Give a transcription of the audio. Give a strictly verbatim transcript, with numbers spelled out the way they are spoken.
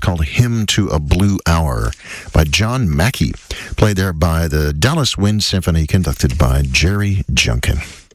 called Hymn to a Blue Hour by John Mackey, played there by the Dallas Wind Symphony, conducted by Jerry Junkin.